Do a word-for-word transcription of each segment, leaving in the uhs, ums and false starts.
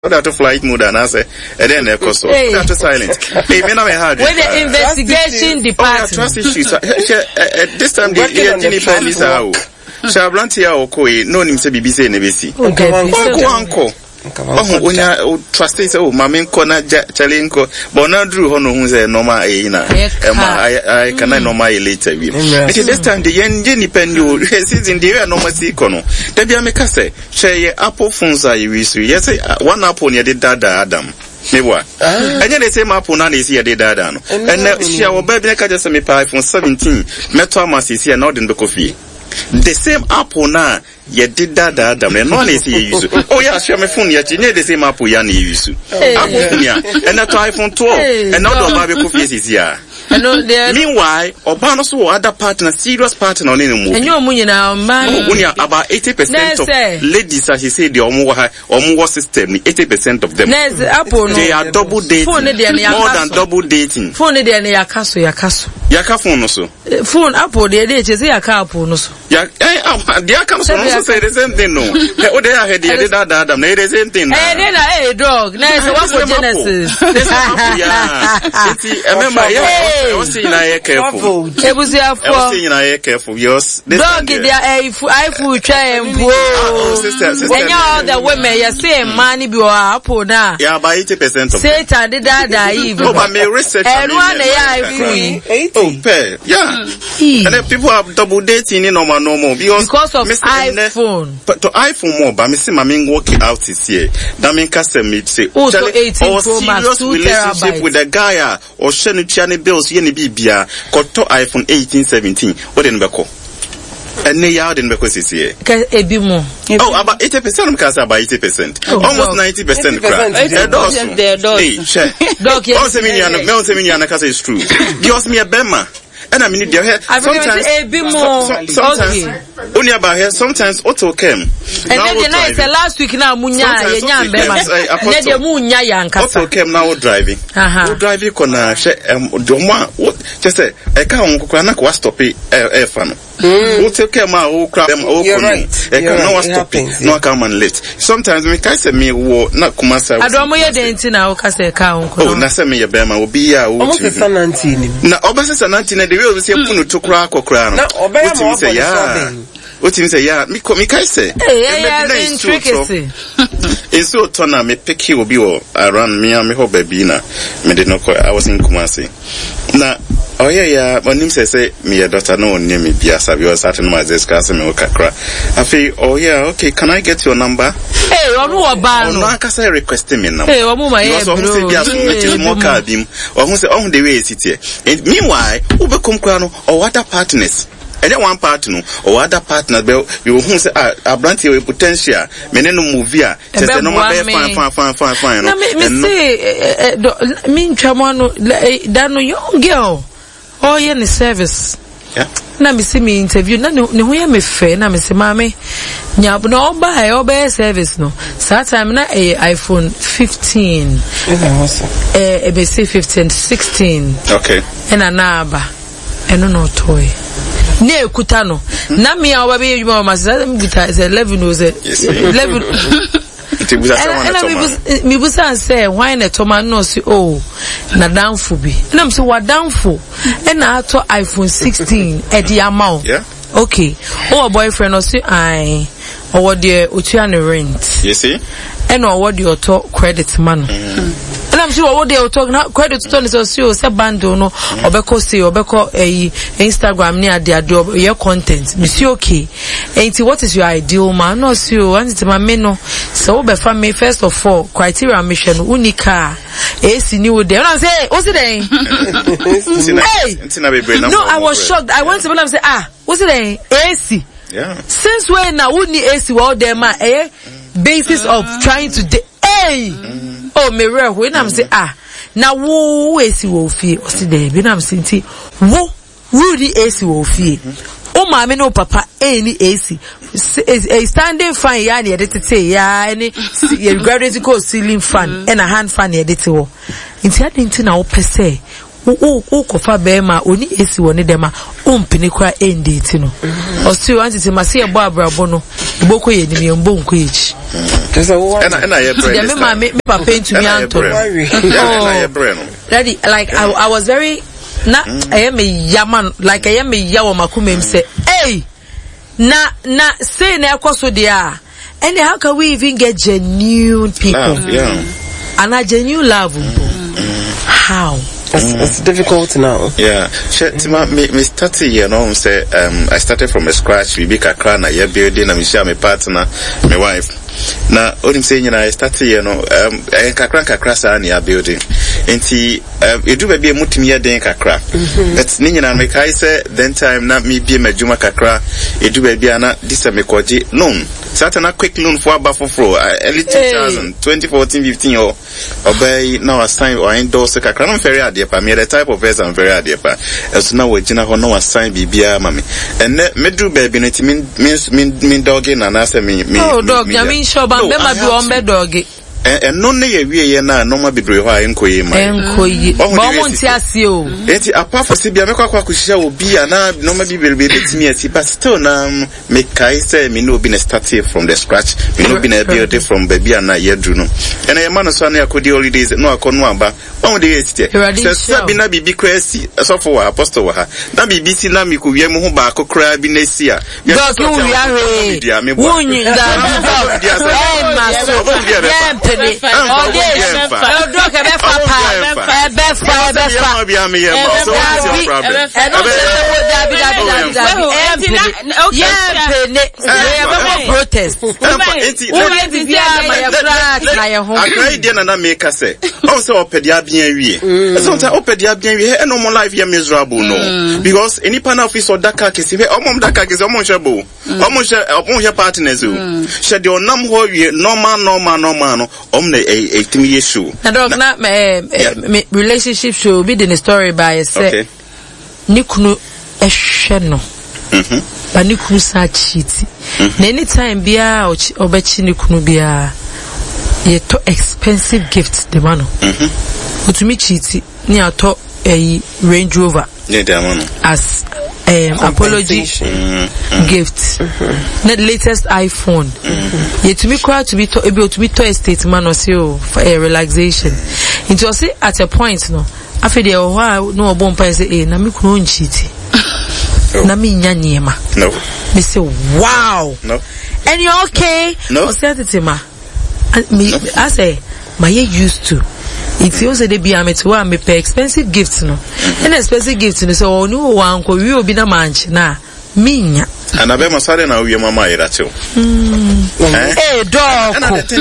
That to flight mode and I say, and then they cost that to silent. Hey, me na me hard. When the investigation department. Trust issues. This time the Jennifer Lisa. Shablantia or Koi, no name say B B C and B C. Okay, uncle. Oh, when you trust is oh, Mamma Kona Chalinko, but not Drew Hono who's a normal Aina. I I can I normal later. It is this time the Yen Jenny Pendu sits in the air normal secono. The Biamekase, share apple phones are you wish you. Yes, one apple near the Dada Adam. Never. And then they say apple none is here the Dada. And she will baby just me iPhone seventeen. Metro Mass is here not in the coffee. The same apple now, you did that, Adam, and one is here. Oh, yeah, share my phone yet. You need the same apple, Yanni, you apple, and that iPhone twelve, and now the Bible coffee is here. Meanwhile, Obanos or other partner, serious partner on any move. And you're money now, man. When you're about eighty percent of ladies, as he said, the Omo system, eighty percent of them. They are double dating, more than double dating. Phone the Yakaso, Yakaso. Yakaphone also. Phone Apple, the idea is a Yakapo, no. Yeah, the Yakaso also say the same thing, no. Oh, they are headed, they did that, Adam, they the same thing. And then I dog, nice, what's for Genesis? Yeah, remember, yeah. I was saying I careful. It was your fault. I was saying I careful. Yours. Dog, they are I food try and oh, sister, sister. And all the women, you say money be apple now. Yeah, by eighty percent of Satan did that even. Oh, but me research. And one day I free. Oh, pay. Yeah. And then people have double dating in normal normal because because of iPhone. But to iPhone more, but me see my main working out this year. That mean customer me say. Oh, so eighteen Pro Max, two relationship with a guy or Shenu Chani bills. Yeni bibia koto iPhone eighteen seventeen what den beko enne ya den beko sisi ebi mo oh about eighty percent of cars about eighty percent oh, almost ninety percent crap there does hey share dog yes on semi yana me on semi yana kasa is true because me a bema and I mean the hair sometimes ebi mo sometimes only about here sometimes auto came and then the night last week now munya yenya bema and then the munya yankasa auto came now driving uh-huh driving kona she do mo just say e ka won kokora na ko stop e e fa no auto came out o crap them o kono e ka no stop no come and late sometimes me kai say me wo na kuma say adomo ye denti na o ka say ka won kono oh na say me ye bema obi ya o tu na obasa nineteen the way we say punu to kra kokora no o say ya what you say, yeah, me me kai say. Hey, yeah, intricacy. In so tona me pick you be around me and me ho baby na. Me did not call. I was in Kumasi. Na oh yeah yeah, but him say say me your daughter no near me biasa because certain my discuss me o kakra. I feel oh yeah, okay, can I get your number? Hey, omu oba no. No, I can say request me number. Hey, omu my bro. So say biasa me just more card him. Or who say oh the way sit here. And meanwhile, who be come kwa no or other partners. And then one partner or other partner, you who say a branch with potential, many no movie, just a normal fine, fine, fine, fine, fine. Let me say, mean, Chamano, that no young girl, oh, yeah, the service. Yeah. Na me see me interview, na no, no, we me fair, na me say, Mammy, nyab no buy or buy service no. So time na a iPhone fifteen, eh, a B C fifteen, sixteen. Okay. And a naba, and no toy. Ne kutano na me awa be yuma masasa mguta is eleven was eleven and me busa say why na toma no si oh na downfo bi na me say wa downfo e na ato iPhone sixteen e di amount yeah okay oh boyfriend or say I or what the otua ne rent you see and or what the auto credit man and I'm sure what they are talking about credit to is also say bando no obeko say obeko eh Instagram near their do your content me see okay and what is your ideal man no see o anti ma me no so be fa me first of all criteria mission unica eh si ni wo there and I say what's it then hey no I was shocked I went to them say ah what's it then A C yeah since when now we need A C all there ma eh basis of trying to hey oh me re when I'm say ah na wo A C wo fie o si there be na am say wo Rudy A C wo fie o ma me no papa any A C a standing fan ya na edit ya any graduate course ceiling fan and a hand fan edit wo nti adinti na wo pese o o kofa be ma oni esi woni dem a o mpini kwa endate no o still want to ma se ebo abrabo no boko ye nim ye mbo nko echi and and I brand me ma me papa to me anto daddy like I, I was very na I am a yaman like I am a yawo makumem say hey na na say na ekoso dia and how can we even get genuine people love, yeah and a genuine love how It's, mm. it's difficult now. Yeah. Tima, me, me started, you know, say, um, I started from a scratch. We make a crown, a year building, and we share my partner, my wife. Now, all I'm saying, you know, I started, you know, um, I kakra kakra sa ni a building. And see, um, you do maybe a multi-media day kakra. But ninja na make I say, then time na me be me juma kakra. You do maybe ana this a me koji loan. Certain a quick loan for above for early two thousand, twenty fourteen, fifteen or obey now assign or endorse a kakra. I'm very idea. I mean, the type of person I'm very idea. As now we jina no assign bibia mami. And me do baby it mean means mean mean doggy and answer me me. Oh dog, I mean sure, but me ma be on bed doggy. And no ne we na no ma bidro ha enko yi ma enko yi ba mo nti ase o enti apart from sibia me kwa kwa kuhia obi ana no ma bibere be betimi ati but still na me kai say me no be na start from the scratch me no be na build from baby ana yedru no and e ma no so na yakodi holidays no akono aba one day eti say sabi na bibi kwasi so for apostle wa ha na bibi si na me ko wie mu ho ba akokra bi na si a dog you we are wunyi da eh ma so oh yes oh dog e be fa pa e be fa e be fa no be am here so what's your problem e no da bi da bi da bi yeah pene e be protest o we bi bia ma ya flat na ye ho akrai dia na na make say o say opedi abian wie sometimes opedi abian wie e no more life here miserable no because any pan office or daka kesi he o mom daka kesi o mo shebo o mo she o mo he partners o she de onam ho wie normal normal normal no om na a timi issue na dog na me relationship should be the story by say okay nikunu ehwe no mhm ba nikunu sa cheat na anytime bia obechi nikunu bia ye to expensive gifts the man mhm utumi cheat ni ato a Range Rover yeah the man as um, apology mm-hmm. gift mm-hmm. the latest iPhone mm-hmm. yet to me quite to be to able to be to estate man or so for a relaxation it was at a point no after the oh no bon pa say eh na me kunu nchiti na me nya niema no me say wow no and you okay no o say it ma me I say my used to it feels that they be am to wa me pay expensive gifts no and expensive gifts no so onu wan ko wi obi na manch na minya and abe masare na wi mama ira cho eh dog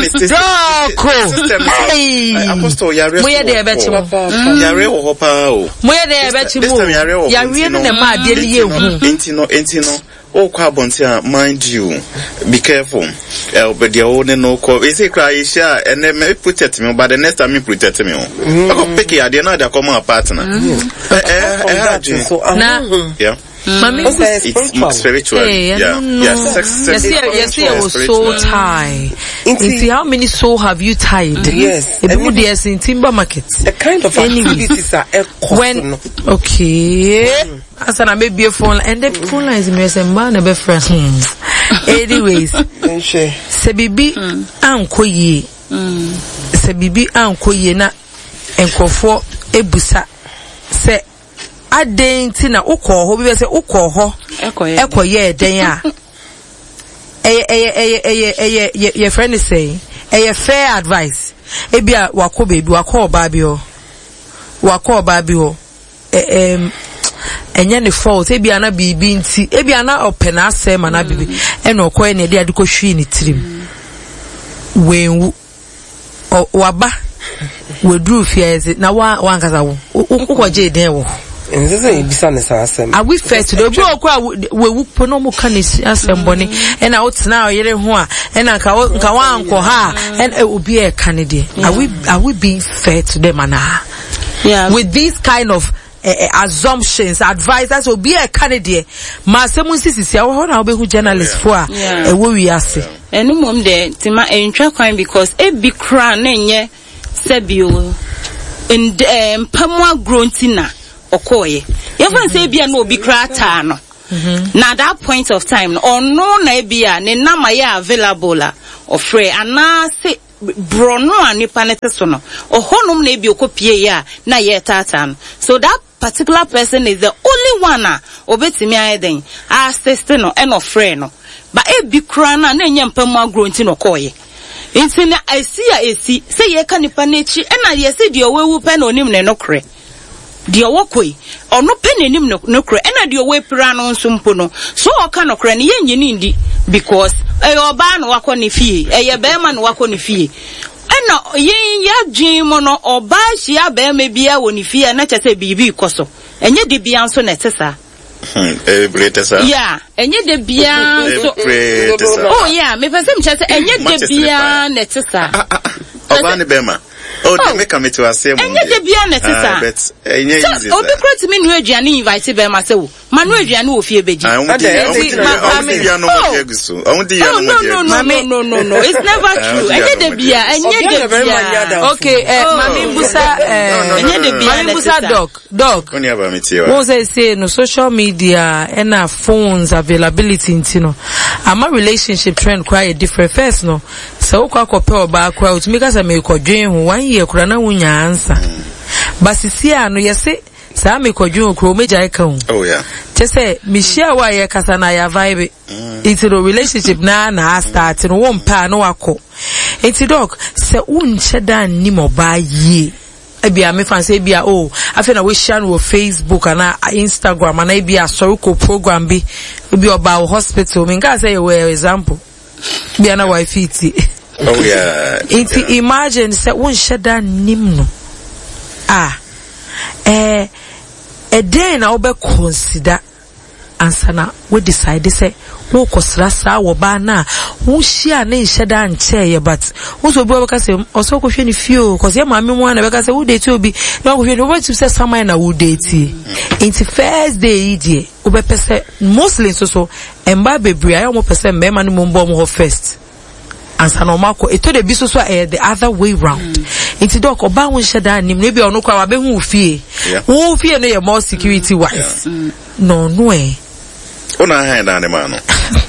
dog hey apostle yare mo ye de ebe chi mo yare wo ho pa o mo ye de ebe chi mo yare no na ma de ye hu enti no enti no o kwa bonti a mind you be careful eh but the one no ko we say cry sha and me protect me but the next time me protect me o ko pick ya de na da come a partner eh eh so na yeah Mommy, it's, it's spiritual. Hey, yeah, yes, sex, sex, yes, yes, yes, was so tied. See how many soul have you tied? Yes, yes, in timber market. The kind of activities are when okay. As I may be a phone and the phone line is me as a man a friend. Anyways, se bibi anko ye, se bibi anko ye na enkofo ebusa se. Adenti na ukọ ho bi se ukọ ho ekoye den a eye eye eye eye eye your friend is saying eye fair advice ebia wako baby wako oba bi ho wako oba bi ho em enya ne fault ebia na bibi nti ebia na open asem na bibi e na okoye na de ade ko hwi ni tirim wenwu waba wedru fieze na wa wankaza wo ukoje den wo are we fair to the bro we we pono mo kan asemboni and out now yere ho a and nka nka wan ko ha and obi e kan de are we are we being fair to them and yeah with these kind of uh, assumptions advice that's obi e kan de ma semu sisi ya ho na obehu journalist for a e wo wi ase enu mom de tima entwa kwan because e bi kra na enye sebio and um pamwa gruntina okoye yefa say bia no obi krata no na that point of time or no na bia ne nama ya available of free ana say brono anipa neteso no ohonum na ebi okopie ya na ye tatan so that particular person is the only one na obetimi ayeden assist no and of free no but ebi kra na na enya mpamu agronti no koye nti na asi a esi say ye ka nipa nechi e na ye se de owewu pe na onim ne no kre de owokoi ono pe na enim no kre e na de owe pira no nso mpo no so o ka no kre ne ye nyini ndi because e oba no wako ne fie e ye be ma no wako ne fie ena yin ya dwin mo no oba hia be ma bia woni fie na chese bibi koso enye de bia nso na tesa eh bretesa yeah enye de bia so oh yeah me pese me chese enye de bia na tesa oba ne be ma oh they make am to asem enye de bia na tesa but enye easy obi crate me no aduane invite be ma se wo ma no aduane wo fie beji no no no no no it's never true enye de bia enye de bia okay eh mami busa eh enye de bia mami busa doc doc oni aba me tie wa won say say no social media and our phones availability ntino ama relationship trend quite different first no so kwa kope oba kwa utumika sa me kodwen ho one year kura na wunya answer basisi ano yese sa me kodwen kro meja eka hu oh yeah tese me share wa ye kasa na ya vibe it's a relationship na na start no won pa no wako it's dog se unche dan ni moba ye ebia me fan say bia oh afi na we share no Facebook and Instagram and ebia soroko program bi bi oba hospital me nka say we example bia na wife iti oh yeah it's yeah. Imagine say unche dan nim no ah eh a day na obe consider ansana we decide say wo kosra sa wo ba na wo shia na nheda nche but wo so bi wo ka say oso ko hwe ni fio cause ye ma me mo na be ka say wo date obi na wo hwe no what you say someone na wo date into first day die wo be pese mostly so so emba bebre ayo mo pese me ma no mo mbo mo first ansana o mako eto de bi so so eh the other way round into doc oba wo nheda nim no bi ono kwa wa be hu fie wo fie no ye more security wise no no eh ona ha na ne ma no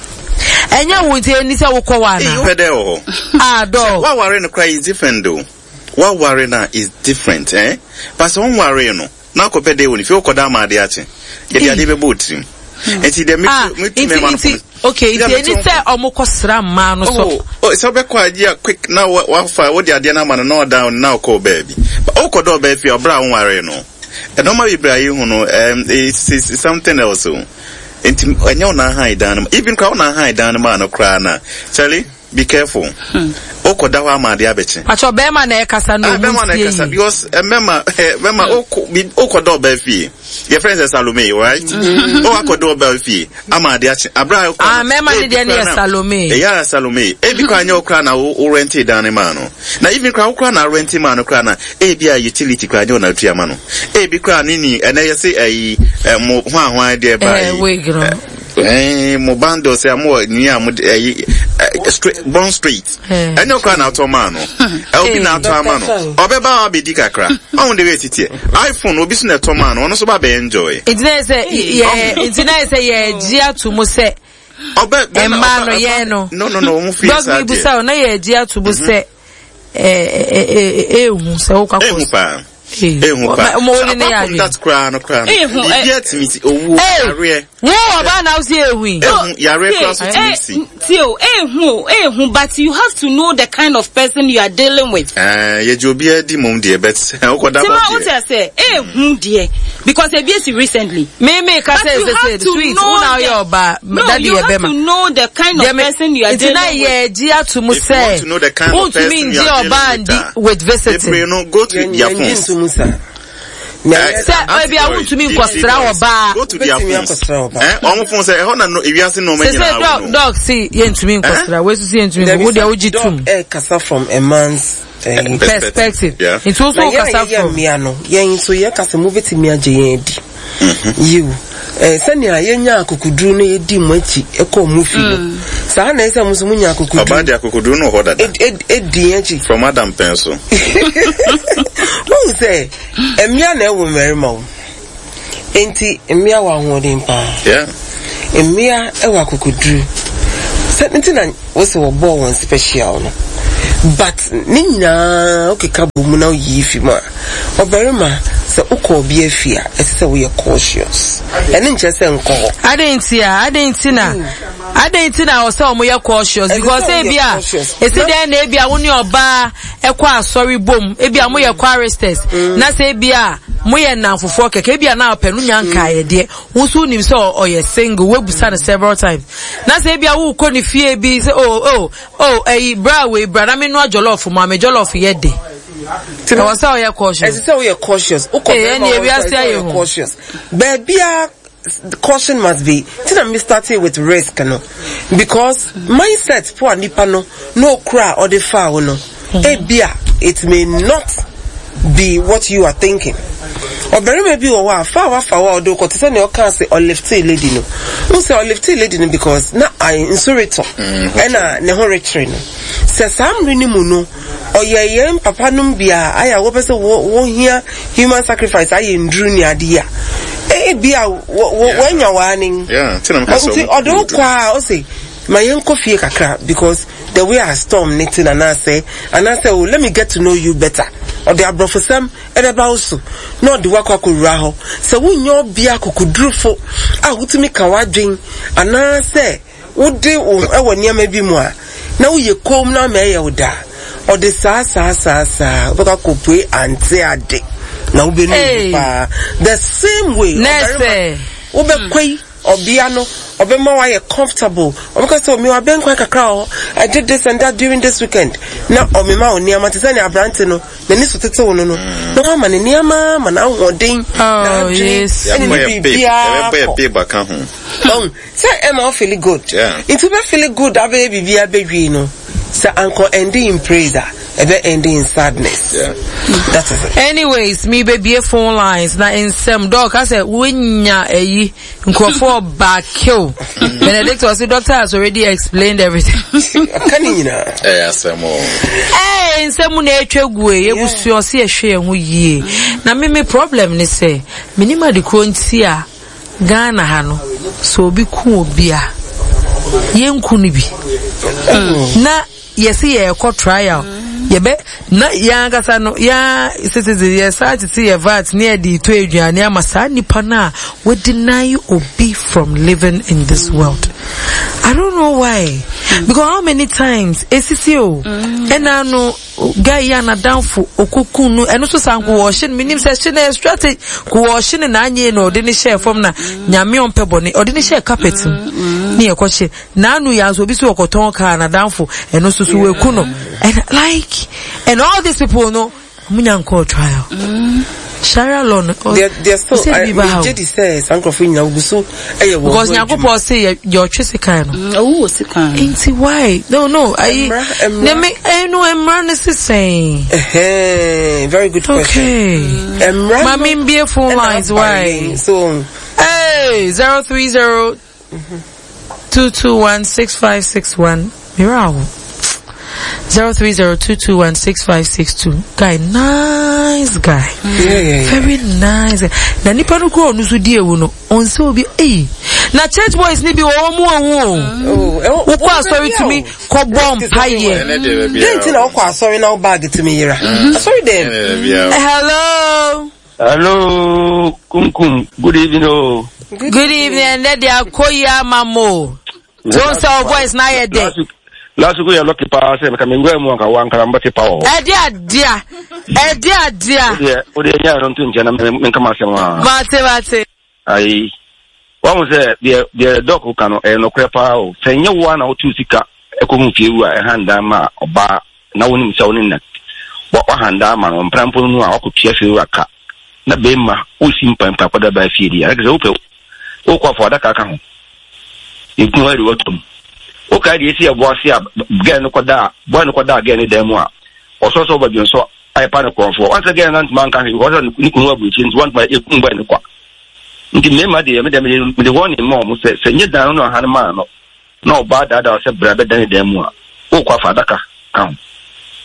enya wunte ni se wo kwa wa na pede o ah do wa worry no cry is different though wa worry na is different eh but so worry no na ko pede woni fi okoda ma de ache ye de ade be botrim enti de me me me man okay enti eni se omukosra ma no so oh so be kwa dia quick na wa fa wo de ade na ma no no down na ko baby but okoda be fi obra worry no e no ma bi bra yi hu no um it's something else. Inti enyo na hide down even kwa na hide down ma no kra na Charlie be careful okoda wa ma de abeche acho be ma na e kasa no be ma na e kasa because remember remember okoda oba fie your friends are Salome right o akoda oba fie ama de ache abra ah me ma de ne Salome yeah Salome e bi kwa nyo kra na o rent down ma no na even kwa kra na rent ma no kra na e bi a utility kra nyo na tuya ma no e bi kwa nini ena ye say ayi mo hwa hwa de ba yi eh mo bando se amo ni am straight Bond Street enyo kwa na to ma no e obi na to ama no obeba obedi kakra on the way titie iPhone obi so na to ma no no so ba be enjoy it na say yeah it na say yeah gia to mo say obe e ma no ye no no no no mo fi sa de bi sa na ye gia to mo say eh eh eh hu se wo kwakọ eh hu pa mo ni na ya that crown crown e get me owu are wo oba na usi ehu ehun yare cross to tio ehun ehun but you have to know the kind of person you are dealing with eh ye jobi e di mom de bet okoda ba what I say ehun de because e be recently me me ka say say sweet una your ba daddy e be ma you know the kind of person you are dealing with ye ji atumu say to know the kind of person you are dealing with with visiting you know go to your phone Musa. Say maybe I want to mean kwastra oba. Go to their phone. Eh, omo phone say e ho na no ewiase no manya na. Say dog dog see yen to mean kwastra. We see yen to mean wo dey ojitum. E kasa from a man's uh, perspective. Yeah. It also kasa from me ano. Yen so ye kasa move it me age yen di. You eh sanya yenya akukuduru no yedi mo achi e ko mu fi no. Sa na ese muso munya akukuduru. Oba de akukuduru no ho dada. E e di achi from Adam Penso. Who say Emia na wo merima. Enti Emia wa hoden pa. Yeah. Emia e wa kokudru. Say na wo se wo ball one special no. But nina okay ka bomu na yi fi ma. Oberima se uko bi afia, ese we cautious. Ene nche se nko. Adentia, adentina. Adentina o se o mo ye cautious because e bia ese den na e bia woni oba e kwa sorry bom, e bia mo ye quaristers. Na se e bia mo ye nanfofo keke e bia na openu nyanka ye de. Wo so nim se o ye single, we busa several times. Na se e bia wo ko ni fie bi se oh oh oh eh bra we bra na me no jollof mo me jollof ye de. I was so you cautious. As you say we are cautious. Okay, and we are saying cautious. But be the caution must be. Tina me starting with risk, no, because mindset poor nipa no no cry or the foul no. Eh, bia it may not be what you are thinking. Or very maybe or wa far far or do because say no can say or lefty lady no. Who say or lefty lady no because na I insurito. And na ne ho retrain. Say some rinimu no. Or ye yen papa num bia aya wo pese wo here human sacrifice aye ndru ni ade ya eh bia wo nya warning yeah tinam ka so odo kwa o say my yen kofie kakra because the way I storm knitting and I say and I say oh let me get to know you better or the abrofosam edeba also no the wakwa kura ho say wo nyo bia kokudrufo ah wutimi ka wadwen and I say wo de wo e wo niam bi mu a na wo ye kom na me ye wo da or the sa sa sa sa baka kopwe ante ade na ube no pa the same way nese ube kwei obia no obe ma wa comfortable obeka so me wa ben kwa kakra I did this and that during this weekend na o me ma oni amate say na abrante no na ni so tete wo no no no ma ne niama ma na hoden na yes any bibia e be be baka ho um say am I feel good yeah it be feel good abe bibia bedwi no say anko ending in praise ebe ending in sadness yeah that is it. Anyways me baby phone lines na in some dog I said wenya eyi nkrofo back kill Benedict was the doctor has already explained everything kan nyina eh asemo eh nsemu na etwegu e ebusuo se ehwe ho yie na me me problem ni say minima de kronti a Ghana ha no so obi ku obi a yenku ni bi na yesi ye ko trial yebe na yanga sano ya citizen ya sati ti ya vat near the to aduane amasa nipa na we deny obi from living in this world. I don't know why. Mm. Because how many times esisio ena no guy ya na downfo okuku no eno so sanko washin minim se shine strategy ko washin na anye no de ne share form na nyame ompebo ne ode ne share carpet ni e kwache na anu ya so bi so okoton ka na downfo eno so so we ku no and like and all these people no munyanko trial Shara Lon, they're, they're still, I mean, J D says, Uncle Fina, Busu, because Nyagopo say your Chisican. Oh, Sican. Ain't see why? No, no, I, they make, I know, Emran is the same. Very good question. Okay. Emran, Mammy, be a phone lines, why? So, hey, zero three zero two two one six five six one. Mirao. Zero three zero two two one six five six two. Guy, nice guy. Yeah, yeah, yeah. Very nice. Na nipa no ko onu so die wo no. On se obi eh. Na church boys ni bi wo mu owo. Oh, wo kwa sorry to me ko bomb paye. Didn't na wo kwa sorry na wo bag to me yira. Sorry then. Hello. Hello, Kumkum. Good evening. Oh. Good evening. And there Koya Mamo. Don't say voice na ye dey. Last week you lucky pa say make me ngwe mu anka wan kala mbati pa o. E dia dia. E dia dia. Yeah, o de nya ron tun jana me kama se wa. Bate bate. Ai. Wa mo say the the doc ka no e no kre pa o. Fenye wa na o tu sika e ko hu fie wu a e handa ma oba na wonim se wonim na. Wa wa handa ma no mprampo nu a ko tua fie wu aka. Na be ma o simpa mpa kwada ba fie dia. Ake se o pe o kwa fo adaka ka ho. Iku wa ri wotum. Okay, the issue of what's here, again, Koda, one Koda again in Demoa, or so over you so I panic for once again, man can wasn't which is one by a kumba in the quack. The name of the the one in mom says, Send you down on Hanman, no bad that I said, brother, than Demoa. Oh, Quafadaka, come.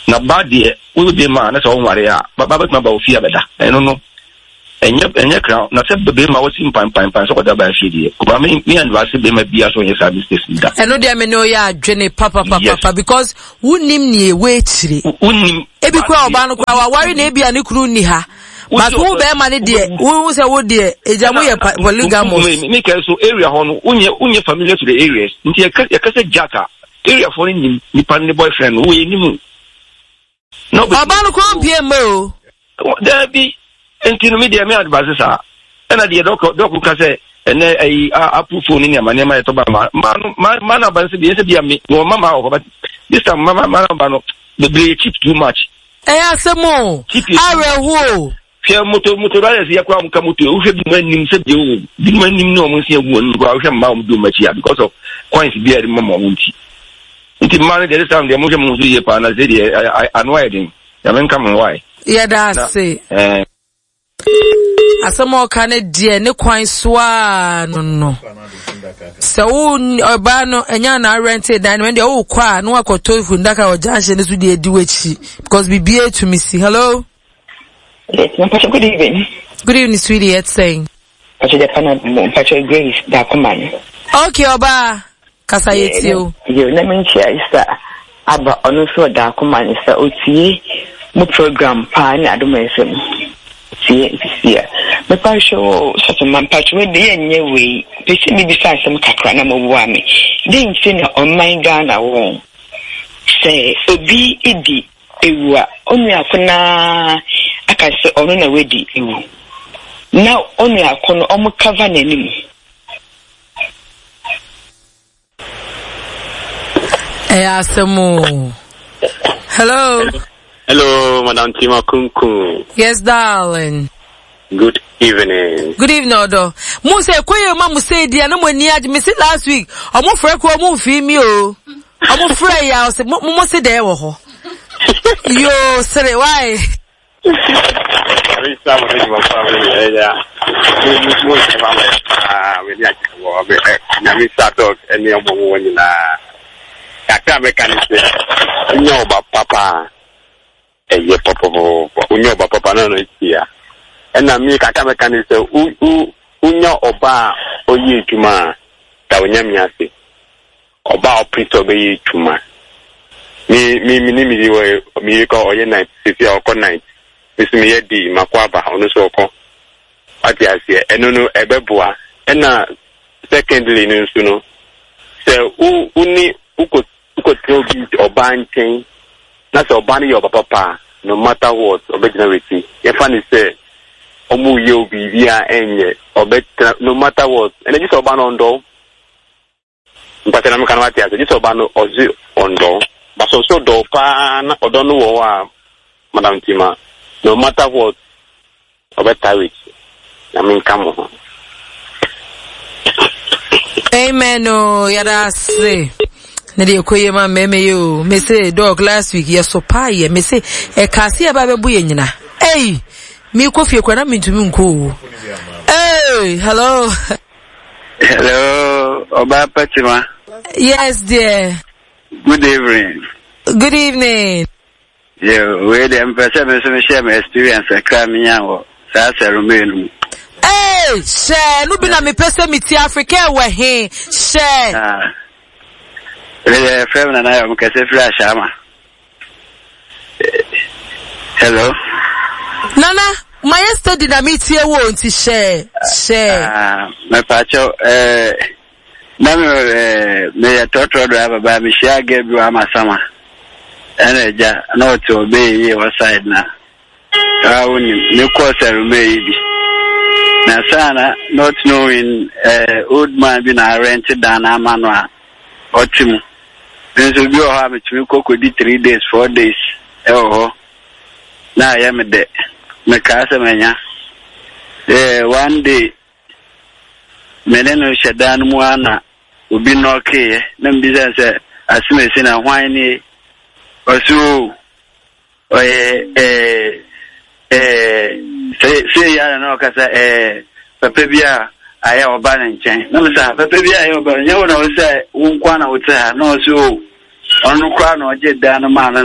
na badi we be ma na so nware a baba betuma ba ofia beda eno no enye enye kra na se be ma wasi mpan pan pan so kwada ba fie ko ba me me and wasi be ma bia so yes service station da eno de me no ya adwene papa papa papa because wunim ni ewe chire wunim ebi kwa oba no kwa wari na ebia ne kru ni ha but who be ma ne de who say wo de ejamu ye polygamous me ke so area ho no unye unye familiar to the areas nti ya kase jaka area for ni ni pan ni boyfriend wo ye nimu no oba no kwa pie mo there be enti no media me advise sa na de doc doc ka say ene ai apufu ni ma ne ma to ba ma ma na ba se bi se bi me no mama o ba this time mama mama ba no the cheap too much eh asemo arewo fia moto moto rale ya kwa mka moto o hwe bi manim se bi o bi manim no mo se agu onu kwa hwe ma o do machi because of coins bi ade mama mo nti nti man there is time de mo hwe mo so ye pa na se de anwa edin ya men come why yeah that's it eh asemo ka ne de ne kwan so a no no so oba no enya na rented dan when de o kwa no akoto fundaka o janche ne so de edi wachi because bibie to me see hello. Yes, good evening. Good evening, sweetie. It's saying. Patrick Grace, Dakuman. Okay, Oba. Kasayeti you. You let me share is that Abba Onuso Dakuman is the O T A mu program pan adomesem. See see. Me pa show such a man Patrick dey enye we. Pese me bisa some kakra na mo wa me. Dey nti na online Ghana won. Say obi idi ewa onu akona akase onu na wedi ewu now onu akona omu cover nanim eh asemu hello hello madam Tima Kunku. Yes darling, good evening. Good evening odo mu say koye ma mu say dia na mo ni age me say last week omo frɛ ko omo fi mi o omo frɛ ya o say mo mo say dey wo ho yo sere why we start with my family yeah we we family ah we like wo be na we start talk any omo woni na kaka mekanise nyo ba papa eye papa nyo ba papa na no tia ena mi kaka mekanise u u unyo oba oyi tuma ta onyamiase oba oprito be yi tuma mi mi mi mi we mi ko oye night sisi o ko night sisi mi yedi makwaba onu so ko ati asie enu no ebeboa ena secondly no so no se u uni uko uko trobi obanchen na se obani yo papa no matter what obejinarity ye fani se omu ye obi bia enye obet no matter what ene ji so obano ndo mpatena mkana wati aso ji so obano ozi ondo but also do pa na odono wo wa madam Tima no matter what obeta which I mean come on. Amen oh yada say na de koye ma meme yo me say dog last week yes so pa ye me say e kasi e ba be bu ye nyina hey mi ko fie kwa na mi ntumi nko hey hello hello Oba Patima. Yes dear. Good evening. Good evening. Yeah, we the person me so share my experience akra me yan sa ceremony. Hey, share no be na me person me ti Africa we he share. Ah. Le friend na na am kase fra shama. Hello. Nana, my study na me ti e wo nti share. Share. Ah, me pacho eh na me eh me totoro do aba me share gebu amasama. Ene ja na to be ye wa side na. Ah woni me ko ceremony bi. Na sana not knowing uh, old man been rented down a man wa otimu. Nso bi o ha me tumi koko di three days four days e ho na ya me de me ka se menya eh one day meneno shedan mu ana obi no ke na mbiza se asime se na hwan ni osu oye eh eh se ya na okasa eh papa bia aya oba na nchen na msa papa bia aya oba nya wona wo se wo kwa na wo te ha na osu onu kwa na oje da na ma na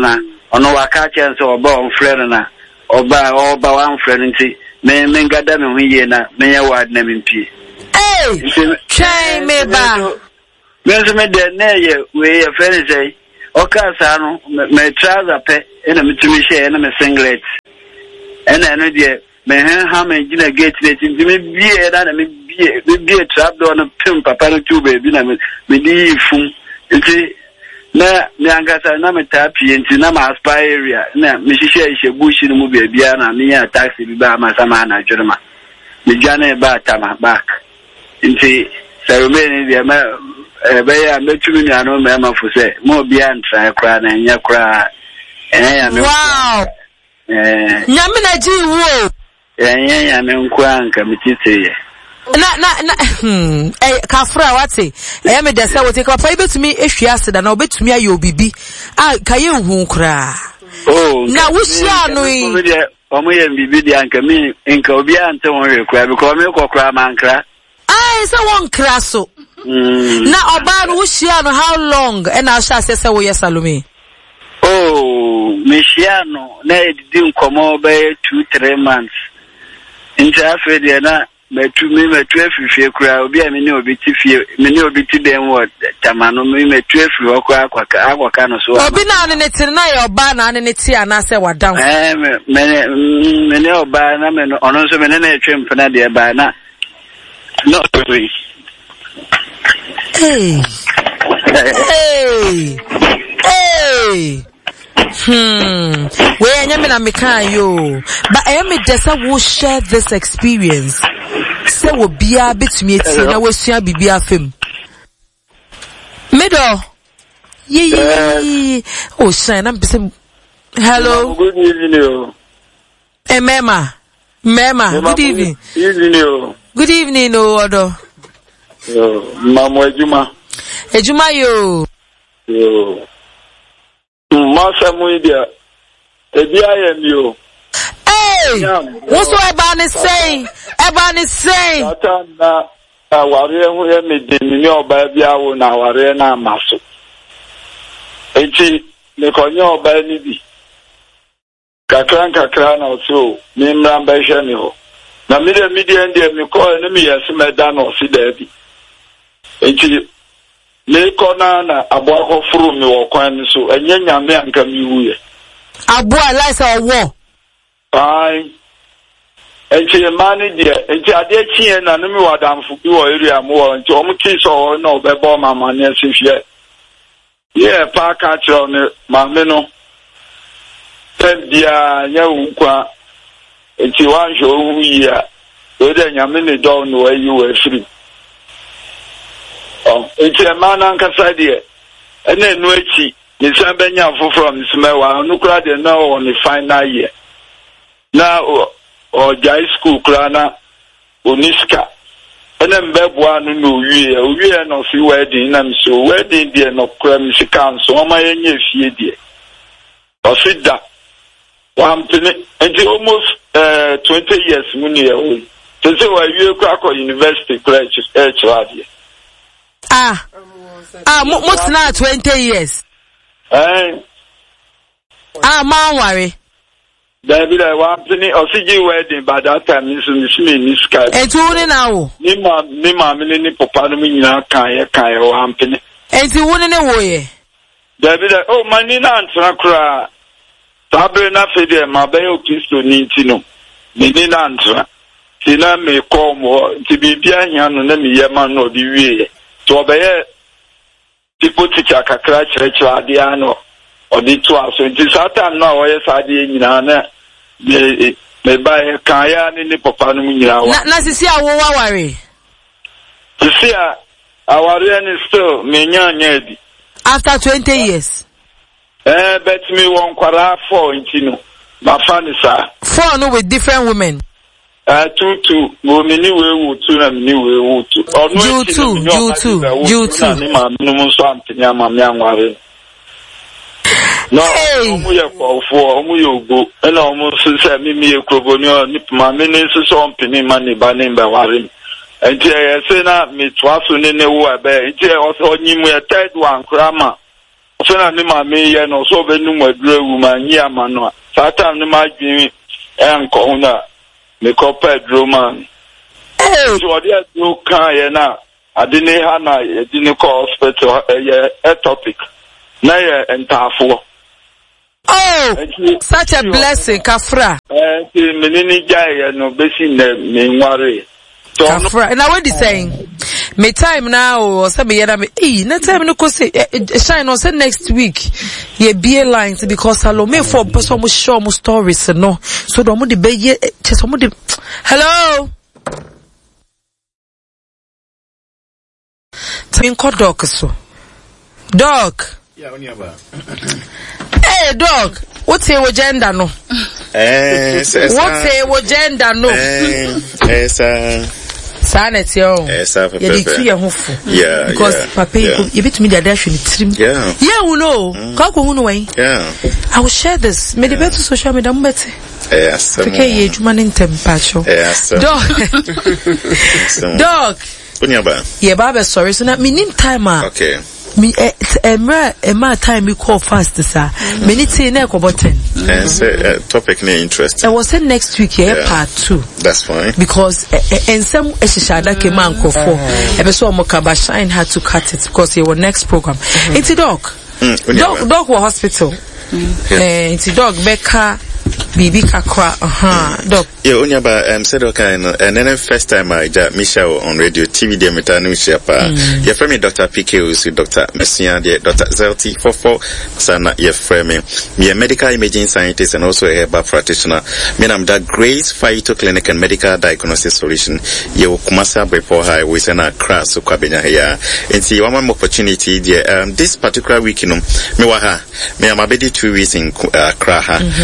ono waka chance oba on friend na oba oba one friend nti me me ngada me hu ye na me ya ward na me mpie eh try me ba me so me de na ye we ye friend say oka sa no me trouser pe ena me tumi share na me singlet ena no de me han ha me gina gate de nti me bie na me bie me bie trap door no pim papa no tu baby na me me di fum nti na me angasa na me tapi nti na ma aspire area na me hihye hihye bush no mu bia na me ya taxi bi ba ma sama na dwurma me jana ba tama back nti so me ni dia ma be ya me tumi ni anu me ma fu se mo bia ntra kra na nya kra eh ya me wow eh nyame na ji wo eh ya me nkwa nka me tite na na na hmm eh kafra wate eh me desa wote ka papa ibetumi ehwia aseda na obetumi ayo bibi ah kaye hu kra oh na wuhia no yi omo ye bibi dia nka mi nka obi ante won re kra because me kokra mankra ah se won kra so na oba no wuhia no how long e na sha se se wo ye Salome oh me hia no na edidi nkomo be two three months inta afa dia na metu me metu afifie kura obi a me ne obi ti fie me ne obi ti den wo tamano me metu afi okwa akwaka akwaka no so obi na ne tiri na ya oba na ne ti ana se wadan eh me me ne oba na me no ono so me ne na etwem pena de ba na no really hey hey hey hmm we anyame na meka yo but I am desa wo share this experience se wo bia betumi eti na wasua bibia fam middle ye oh shine am pese hello good evening eh mema mema good evening evening good evening no odo yo mama ejuma ejuma yo yo Masa muidia ebi ayem yo hey what's what about is saying about is saying ata na aware hu ye medeni ni oba bia wo na aware na amaso enti me konye oba ni bi kakran kakran na so me mramba hwe ni ho na me de media ndi me ko ni me yesi meda na osi da bi enti le kona na abo akofuru mi wo kwan so enye nyame anka mi wuye abo alaisa owo ai enche mani dia enche ade chie na no mi wadamfu bi wo area mo wo enche omo ti so na obebo mama na sefie ye pa ka chiro ne mame no tebia nya ukwa enche wanjo wuya o de nyame ne do no ayi wo free oh it's a man ankasa de ene no echi ni sambe nya from smewa no kura de na on the final year na o jai school kura na oniska ene mbebua no no wie o wie no fi wedding na so wedding de no kura mi sika so o ma yenye fie de o sida one penny until almost uh twenty years muni e o so say wa wie kura ko university college eh chwade ah ah mo mo na twenty years eh ah ma worry David I want to osiji wedding by that time is me ni sky etu ni na wo ni ma ni ma me ni papa no nyina kan ye kan ye o ampene etu wo ni wo ye David oh mani na antra kra tabe na fede ma be o Kristo ni ntino ni ni na antra ti na me kom ti bibia hia no na me ye ma no bi wie to obeye tipo teacher kakra church ade ano odi to aso nti satan no wo ye sade nyina na me me ba kan ya ni ni papa no nyina wa na na sisi awo waware sisi a aware ni still me nya nya di after twenty years eh bet me won kwara four nti no ma fa ni sa four no with different women Uh, two two go mini we wu two na mini we wu two onu you two you two you two ni ma no so ampenya ma me anware no omu ye kwofo omu ye ogo ena omu so se mi mi ekroboni o ni ma me ni so so ampeni ma ni ba ni ba ware enti e se na mi twaso ni ne wo abe enti e o so nyimu ye third one krama fena ni ma me ye no so be nu madura wu ma nyi ama no sa time ni ma dwi enko hu na me ko pedro man eh so dia do kan ye na adini ha na adini ko hospital ye a topic na ye entafo. Oh, such a blessing, Kafra. Eh, menini jaya no besi ne menware. Kafra. Now what is saying? Me time now or some yena me. Eh, na time no kose. Shine on say next week. Ye be lines because Salome for person mo show mo stories no. So do mo de be ye. Just mo de. Hello. Tin ko dog so. Dog. Yeah, on your bar. Hey, dog. What's your gender no? Eh, what's your gender no? Eh, eh, sir. Sanet yo. Eh, sir. Yeah, the two hofo. Yeah, because yeah, papa, yeah. you bit me the dash in trim. Yeah. Yeah, we know. Kako unu way. Yeah. I will share this. Me the better social media mbete. Yes. Okay, ye juma nintem pacho. Yes. Dog. Dog. Unyaba. Yeah, baba sorry. So na me nim time ah. Okay. Me emra emma time we call fast sir. Me need say na koboten. And say topic ne interest. I was say next week here yeah. part two. That's fine. Because and some eshishada ke man ko for. Ebe so mo kaba shine had to cut it because he was next program. It's a dog. Dog dog was hospital. Eh it's a dog Becca Bibi Kakwa, uh-huh, doc. Yeah, Unyaba, um, said okay, and then first time I got Michelle on radio, T V, dear Metanu Shepa. Your friend, Doctor P K, Doctor Messian, Doctor Zelti, for four, Sana, your friend, me, a medical imaging scientist and also a herbal practitioner. Me, I'm that Grace Phyto Clinic and Medical Diagnosis Solution. You Kumasa Brepo High, with an Accra, so Kabina here. And see, one more opportunity, dear, um, this particular week, you know, me waha, me, I'm already two weeks in Accra,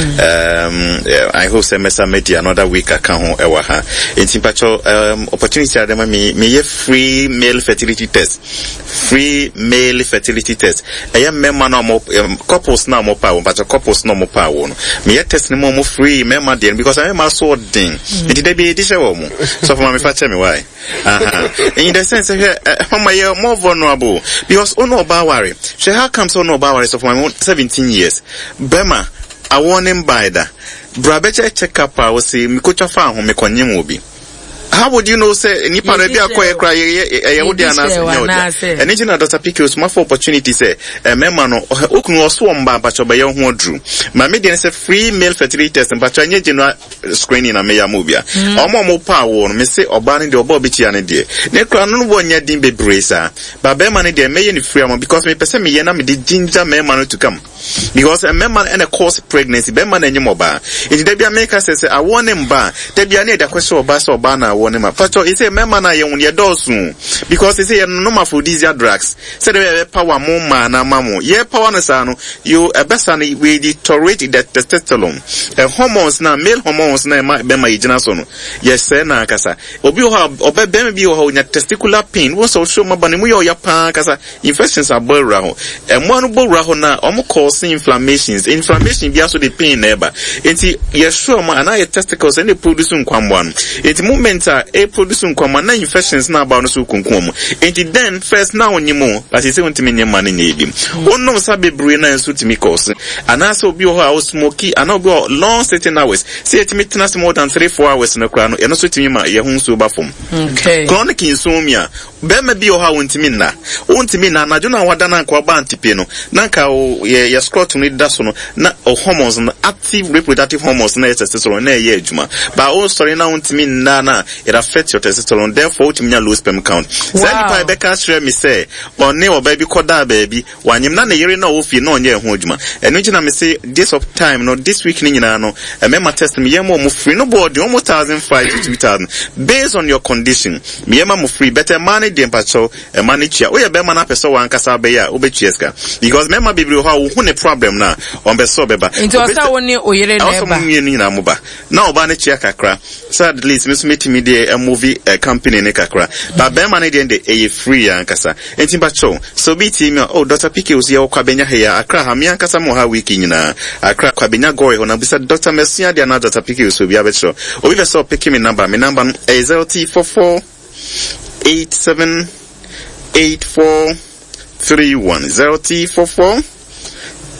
um, Yeah, I hope semester media another week I can home ewa ha. In Timpacho um opportunity adema me me free male fertility test. Free male fertility test. Aya memma no mo couples na mo pa but couples no mo pa wo no. Me test ni mo mo free memma dey because I am so ding. It dey be this wo mo. So for me fa tell me why. Uh-huh. In the sense here mama you more vulnerable because ono ba worry. She how comes ono ba worry so for my seventeen years. Bema I want him by that. Brabeche check up I will say Mikocha fan home me obi. How would you know say ni para bia kwa ekra ye ye wodi anase nyoja. Eni jina Doctor P K usma for opportunity say e mema no okunu oso mba bacho be ye ho adru. Ma me dey say free male fertility test bacho anye general screening na me ya mobia. Omo mo pa wo no me say oba ne de oba obi tia ne de. Ne kra no no nya din bebre sa. Ba be ma ne de me ye ni free am because me pese me ye na me de ginger me ma no to come. Because a member and a cause pregnancy be man enye moba. It dey bia make us say I want him ba. Dey bia na dey question oba so oba na want him. Pacho he say member na ye won ye dosun because he say no aphrodisiac drugs. Say dey power mo ma na mamo. Ye power na sa no you a best na we deteriorate the testosterone. E hormones na male hormones na be ma yigina so no. Yes say na kasa. Obi ho oba be bi ho nya testicular pain. Wo so show maba ne mu ye ya pa kasa infections are borra ho. E mo no borra ho na omo cause inflammations. Inflammation be also the pain neighbor. Enti ye sure ma na your testicles and they produce nkwamwa no. Enti movement a produce nkwamwa na infections na ba no so kunkum. Enti then first now onyimo but he say ontimi nyema na nyebim. Onno sa bebre na enso timi cause. Ana so obi ho a smoky ana obi long sitting hours. Say etimi tena more than three four hours na kra no. E no so timi ma ye hu so ba fom. Okay. Chronic insomnia. Be ma bi ho ha ontimi na. Ontimi na na jona wada na kwa ba antipe no. Nanka o ye ye scrot ni da so no na hormones na active reproductive hormones na testosterone na ye adwuma. Ba o story na ontimi na na it affects your testosterone therefore ontimi nya low sperm count. Say ni pa be ka share me say one o baby koda baby wanyim na na yere na ofi na onye ho adwuma. Eno gina me say this of time no this week ni nyina no e me ma test me yema mo free no board one thousand five to two thousand based on your condition. Me yema mo free better manage the empacho e manage ya. O ye be ma na person wan kasa be ya obechiaska because me ma bibiri ho hu ne problem na on be so beba. Into asa woni oyere na eba. Aso ni na moba. Na oba ne chia kakra. So at least me so meet me dey a movie a company ne kakra. But be ma ne dey e free ankasa. Enti ba cho. So be team oh Doctor P K osi ya kwabenya he ya akra ha me ankasa mo ha wiki nyina. Akra kwabenya goy ho na bisa Doctor Mesia dia na Doctor P K osi obi abecho. Obi be so pick me number. Me number is zero T four four eight seven eight four three one zero T four four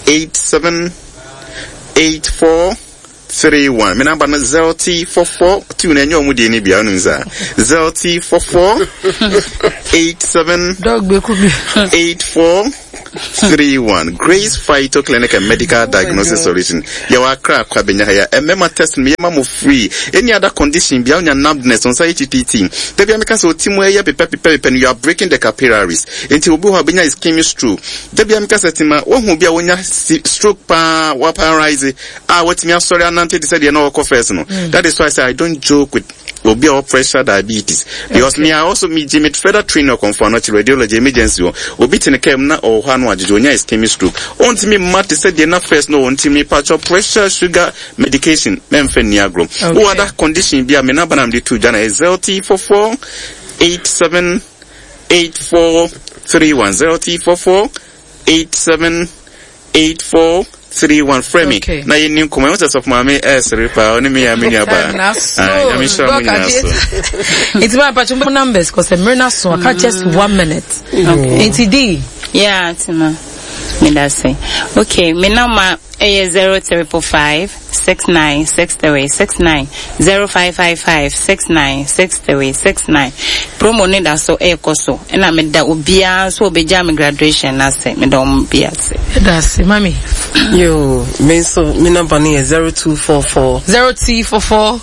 eight seven eight four three one. My number is zero T four four two na nyo mudi ni bia nunza. zero T four four eight seven dog be kubi eight four three one. Grace Phyto Clinic and Medical Diagnosis Solution. Yawa kra kwa benya haya. E mema test me yema mo free. Any other condition bia unya numbness on sa H T T. Debi ameka se otimu ya pepe pepe pepe you are breaking the capillaries. Enti obi ho benya ischemic stroke. Debi ameka se tima wo hu bia wonya stroke pa wa paralyze. Ah wetimi asori anante de say dey no work first no. That is why I say I don't joke with will be our pressure diabetes because okay. me I also me Jimmy further trainer confirm not radiology emergency will be in a came na or one wa jonya ischemic stroke on me mat said the na first no on me patch up pressure sugar medication memfeniagro okay. What other condition be a me na banam the two jana is zero T four four eight seven eight four three one zero T four four eight seven eight four three one frame okay. Na yini kuma what's of mama s repa oni me ya me nya ba ah ya me sure mo nya so it's my patch numbers cause the merna so I can't just one minute okay N T D yeah tima me that say okay me number is zero triple five six nine six three six nine zero five five five six nine six three six nine promo ne da so e koso e na me da obia so obeja me graduation na say me da ombia say that's mami yo me so me number ni is zero two four four zero T four four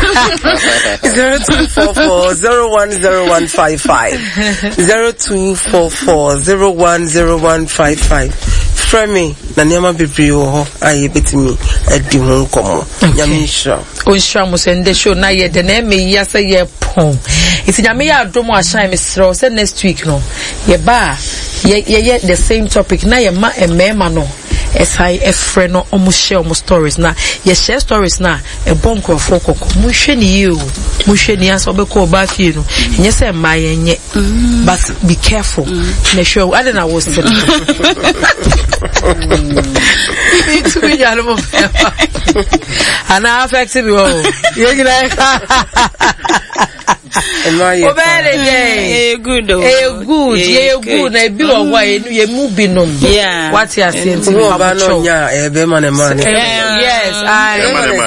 zero two four four zero one zero one five five zero two four four zero one zero one five five frame na niama bibiri ho aye betimi adi ho nkomo nyame sha o sha mo sende show na ye de na me ya say ye pon iti nyame ya adom a shine me sro say next week no ye ba ye ye the same topic na ye ma emema no esai efre no omo share omo stories na ye share stories na e bon krofo kokko mo hwe ni you mo hwe ni aso be ko ba fie no enye say ma ye nye but be careful na show I don't know what's it need to be yalo ana affected me oh ye gina oh eh good oh eh good yeah good na bi o wa ye mu binom yeah what you are saying ba no nya e be man man yes I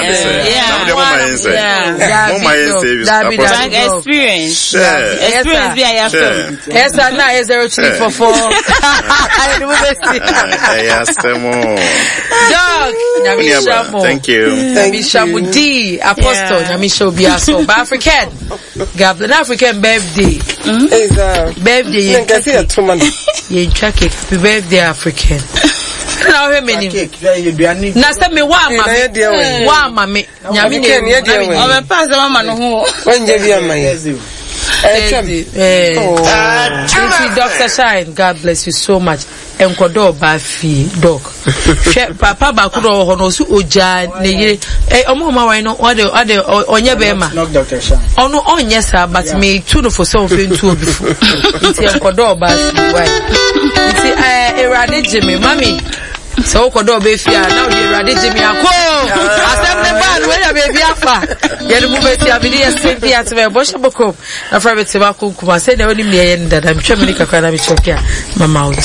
yeah mo my experience experience be I have yes na zero three four four I do best yes temo dog nyamisha mo thank you nyamisha mo D apostle nyamisha obiaso ba African Gabon African birthday is a birthday you can see a two man you check it happy birthday African na we meni na se me wa ma wa ma me nyame ne o me pass mama no ho wanje bi amaye eh eh Doctor Shine God bless you so much enkodo ba fi dog papa ba ku do ho no su oja ne yire eh omo ma wan no o de o de onye be ma Doctor Shine ono onye sa but me two no for so fe ntu obi fu nti enkodo ba fi why nti eh erade jeme mami so kodo be fi a now the erade jeme akọ asem ne ba no ya be bi afa ye no be ti abidi ye same bi atwe bo shoboko na fra be ti ba ku kuma se na oni me ye nda da me twem ni kakra na me chokia mama out